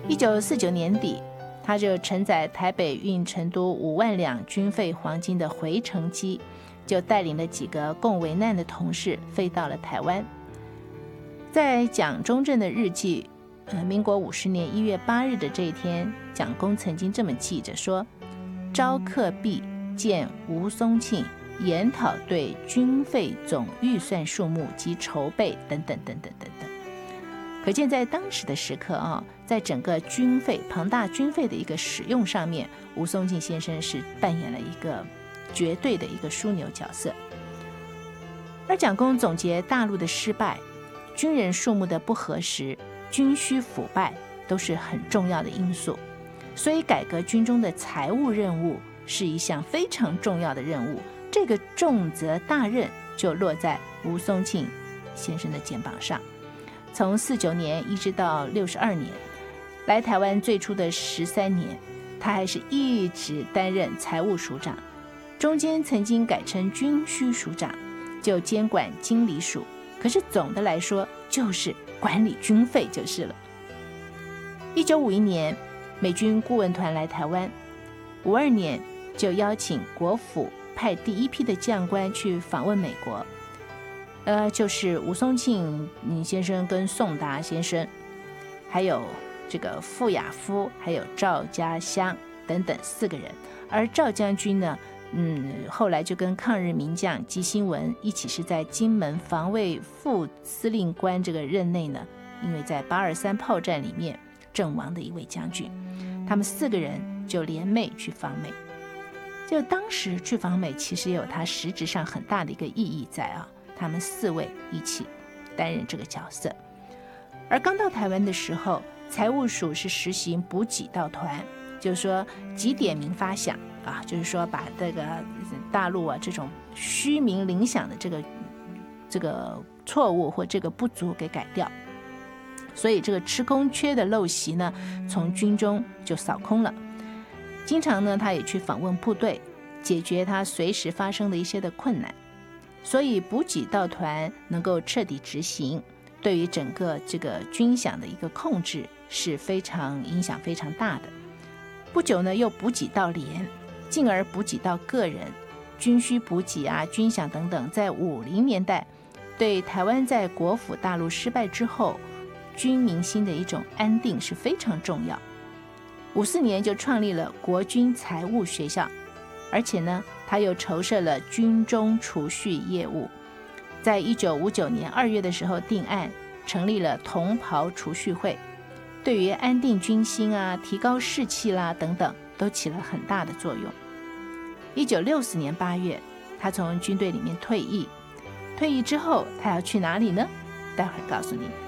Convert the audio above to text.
1949年底，他就承载台北运成都5万两军费黄金的回程机，就带领了几个共危难的同事飞到了台湾。在蒋中正的日记，民国50年1月8日的这一天，蒋公曾经这么记着说：招客毕，见吴嵩庆，研讨对军费总预算数目及筹备等等等等等等。可见在当时的时刻在整个军费庞大军费的一个使用上面，吴嵩庆先生是扮演了一个绝对的一个枢纽角色。而蒋公总结大陆的失败，军人数目的不合时，军需腐败都是很重要的因素，所以改革军中的财务任务是一项非常重要的任务。这个重责大任就落在吴嵩庆先生的肩膀上。从49年一直到62年，来台湾最初的13年，他还是一直担任财务署长，中间曾经改成军需署长，就监管经理署，可是总的来说就是管理军费就是了。1951年，美军顾问团来台湾，52年就邀请国府派第一批的将官去访问美国，就是吴嵩庆先生跟宋达先生，还有这个傅亚夫，还有赵家湘等等4个人。而赵将军呢，后来就跟抗日名将纪兴文一起是在金门防卫副司令官这个任内呢，因为在823炮战里面阵亡的一位将军，他们4个人就联袂去访美。就当时去访美其实也有它实质上很大的一个意义在他们4位一起担任这个角色。而刚到台湾的时候，财务署是实行补给到团，就是说几点名发饷就是说把这个大陆这种虚名领饷的这个错误或这个不足给改掉。所以这个吃空缺的陋习呢，从军中就扫空了。经常呢，他也去访问部队，解决他随时发生的一些的困难。所以补给到团能够彻底执行，对于整个这个军饷的一个控制是影响非常大的。不久呢，又补给到连，进而补给到个人，军需补给军饷等等，在50年代对台湾在国府大陆失败之后，军民心的一种安定是非常重要。54年就创立了国军财务学校，而且呢，他又筹设了军中储蓄业务。在1959年2月的时候定案，成立了同袍储蓄会，对于安定军心提高士气等等，都起了很大的作用。1964年8月，他从军队里面退役。退役之后，他要去哪里呢？待会儿告诉你。